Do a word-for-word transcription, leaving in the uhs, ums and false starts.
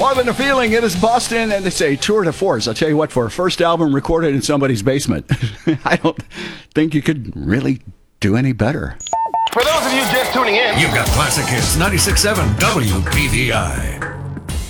More Than a Feeling, it is Boston, and it's a tour de force. I'll tell you what, for a first album recorded in somebody's basement, I don't think you could really do any better. For those of you just tuning in, you've got Classic Hits ninety-six point seven W P V I.